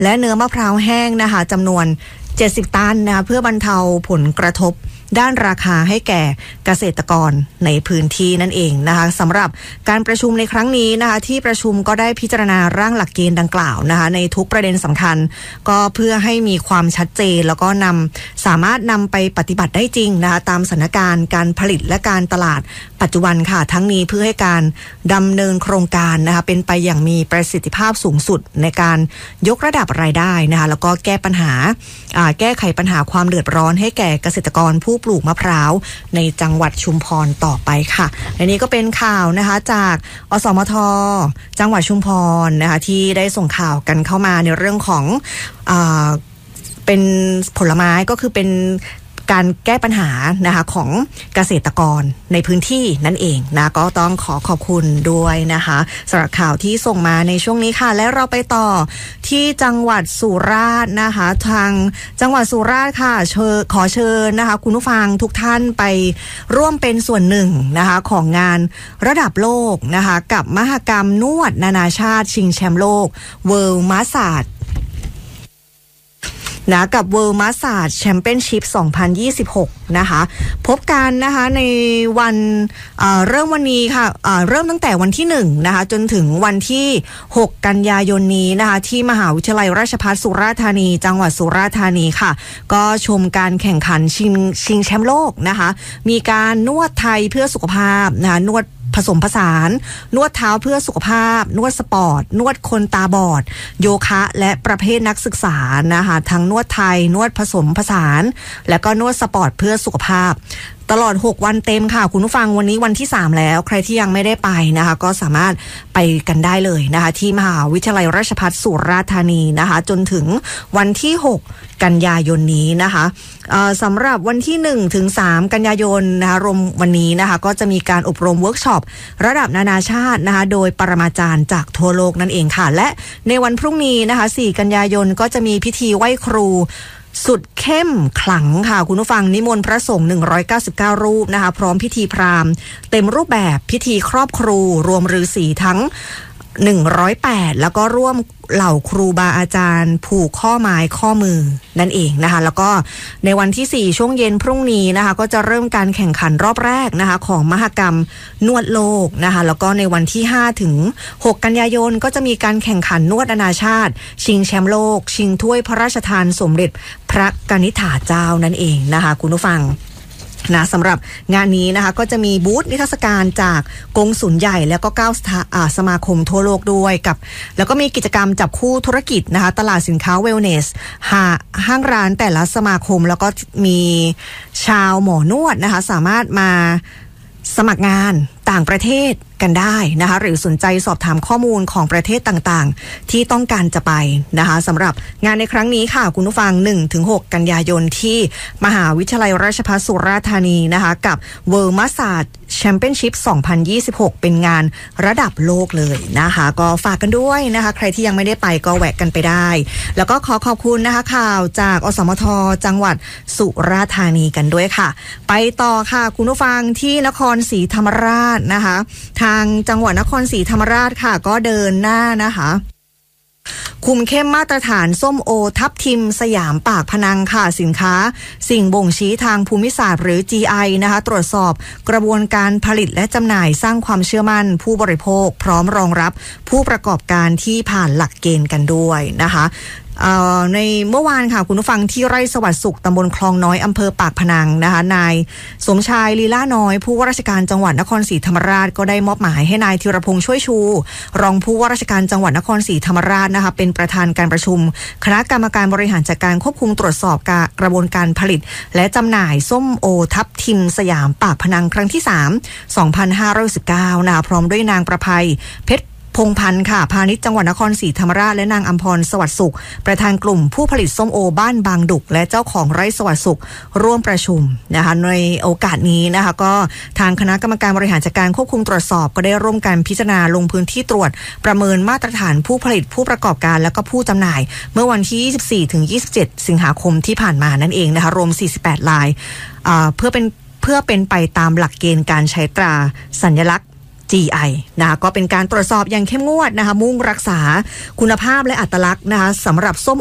และเนื้อมะพร้าวแห้งนะคะจำนวน70 ตันนะคะเพื่อบรรเทาผลกระทบด้านราคาให้แก่เกษตรกรในพื้นที่นั่นเองนะคะสำหรับการประชุมในครั้งนี้นะคะที่ประชุมก็ได้พิจารณาร่างหลักเกณฑ์ดังกล่าวนะคะในทุกประเด็นสำคัญก็เพื่อให้มีความชัดเจนแล้วก็สามารถนำไปปฏิบัติได้จริงนะคะตามสถานการณ์การผลิตและการตลาดปัจจุบันค่ะทั้งนี้เพื่อให้การดำเนินโครงการนะคะเป็นไปอย่างมีประสิทธิภาพสูงสุดในการยกระดับรายได้นะคะแล้วก็แก้ไขปัญหาความเดือดร้อนให้แก่เกษตรกรผู้ปลูกมะพร้าวในจังหวัดชุมพรต่อไปค่ะและนี้ก็เป็นข่าวนะคะจากอสมทจังหวัดชุมพรนะคะที่ได้ส่งข่าวกันเข้ามาในเรื่องของเป็นผลไม้ก็คือเป็นการแก้ปัญหานะคะของเกษตรกรในพื้นที่นั่นเองนะก็ต้องขอบคุณด้วยนะคะสำหรับข่าวที่ส่งมาในช่วงนี้ค่ะและเราไปต่อที่จังหวัดสุราษฎร์นะคะทางจังหวัดสุราษฎร์ค่ะขอเชิญนะคะคุณผู้ฟังทุกท่านไปร่วมเป็นส่วนหนึ่งนะคะของงานระดับโลกนะคะกับมหกรรมนวดนานาชาติชิงแชมป์โลก World Massageนะกับ World Massage Championship 2026นะคะพบกันนะคะในวันเริ่มวันนี้ค่ะเริ่มตั้งแต่วันที่1นะคะจนถึงวันที่6กันยายนนี้นะคะที่มหาวิทยาลัยราชภัฏสุราษฎร์ธานีจังหวัดสุราษฎร์ธานีค่ะก็ชมการแข่งขันชิงแชมป์โลกนะคะมีการนวดไทยเพื่อสุขภาพนะคะนวดผสมผสานนวดเท้าเพื่อสุขภาพนวดสปอร์ตนวดคนตาบอดโยคะและประเภทนักศึกษานะคะทั้งนวดไทยนวดผสมผสานแล้วก็นวดสปอร์ตเพื่อสุขภาพตลอด6วันเต็มค่ะคุณผู้ฟังวันนี้วันที่3แล้วใครที่ยังไม่ได้ไปนะคะก็สามารถไปกันได้เลยนะคะที่มหาวิทยาลัยราชภัฏสุราษฎร์ธานีนะคะจนถึงวันที่6กันยายนนี้นะคะสำหรับวันที่1ถึง3กันยายนนะคะรวมวันนี้นะคะก็จะมีการอบรมเวิร์กช็อประดับนานาชาตินะคะโดยปรมาจารย์จากทั่วโลกนั่นเองค่ะและในวันพรุ่งนี้นะคะ4กันยายนก็จะมีพิธีไหว้ครูสุดเข้มขลังค่ะคุณผู้ฟังนิมนต์พระสงฆ์199รูปนะคะพร้อมพิธีพราหมณ์เต็มรูปแบบพิธีครอบครูรวมฤาษีทั้ง108แล้วก็ร่วมเหล่าครูบาอาจารย์ผูกข้อไม้ข้อมือนั่นเองนะคะแล้วก็ในวันที่4ช่วงเย็นพรุ่งนี้นะคะก็จะเริ่มการแข่งขันรอบแรกนะคะของมหกรรมนวดโลกนะคะแล้วก็ในวันที่5ถึง6กันยายนก็จะมีการแข่งขันนวดนานาชาติชิงแชมป์โลกชิงถ้วยพระราชทานสมเด็จพระกนิษฐาเจ้านั่นเองนะคะคุณผู้ฟังนะสำหรับงานนี้นะคะก็จะมีบูธนิทรรศการจากกงสุลใหญ่แล้วก็9สมาคมทั่วโลกด้วยกับแล้วก็มีกิจกรรมจับคู่ธุรกิจนะคะตลาดสินค้าเวลเนสห้างร้านแต่ละสมาคมแล้วก็มีชาวหมอนวดนะคะสามารถมาสมัครงานต่างประเทศกันได้นะคะหรือสนใจสอบถามข้อมูลของประเทศต่างๆที่ต้องการจะไปนะคะสำหรับงานในครั้งนี้ค่ะคุณผู้ฟัง 1-6 กันยายนที่มหาวิทยาลัยราชภัฏสุราษฎร์ธานีนะคะกับ World Massage Championship 2026 เป็นงานระดับโลกเลยนะคะก็ฝากกันด้วยนะคะใครที่ยังไม่ได้ไปก็แวะกันไปได้แล้วก็ขอบคุณนะคะข่าวจากอสมทจังหวัดสุราษฎร์ธานีกันด้วยค่ะไปต่อค่ะคุณผู้ฟังที่นครศรีธรรมราชนะคะทางจังหวัดนครศรีธรรมราชค่ะก็เดินหน้านะคะคุมเข้มมาตรฐานส้มโอทับทิมสยามปากพนังค่ะสินค้าสิ่งบ่งชี้ทางภูมิศาสตร์หรือ GI นะคะตรวจสอบกระบวนการผลิตและจำหน่ายสร้างความเชื่อมั่นผู้บริโภคพร้อมรองรับผู้ประกอบการที่ผ่านหลักเกณฑ์กันด้วยนะคะในเมื่อวานค่ะคุณผู้ฟังที่ไร่สวัสดิ์สุขตำบลคลองน้อยอำเภอปากพนังนะคะนายสมชายลีลาน้อยผู้ว่าราชการจังหวัดนครศรีธรรมราชก็ได้มอบหมายให้นายธีรพงษ์ช่วยชูรองผู้ว่าราชการจังหวัดนครศรีธรรมราชนะคะเป็นประธานการประชุมคณะกรรมการบริหารจัดการควบคุมตรวจสอบกระบวนการผลิตและจำหน่ายส้มโอทับทิมสยามปากพนังครั้งที่3 2519นะคะพร้อมด้วยนางประภัยเพชรพงพันธ์ค่ะพาณิชย์จังหวัดนครศรีธรรมราชและนางอัมพรสวัสดิ์สุขประธานกลุ่มผู้ผลิตส้มโอบ้านบางดุกและเจ้าของไร่สวัสดิ์สุขร่วมประชุมนะคะในโอกาสนี้นะคะก็ทางคณะกรรมการบริหารจัดการควบคุมตรวจสอบก็ได้ร่วมกันพิจารณาลงพื้นที่ตรวจประเมินมาตรฐานผู้ผลิตผู้ประกอบการและก็ผู้จำหน่ายเมื่อวันที่24ถึง27สิงหาคมที่ผ่านมานั่นเองนะคะรวม48รายเพื่อเป็นไปตามหลักเกณฑ์การใช้ตราสัญลักษณ์ GI นะคะก็เป็นการตรวจสอบอย่างเข้มงวดนะคะมุ่งรักษาคุณภาพและอัตลักษณ์นะคะสำหรับส้ม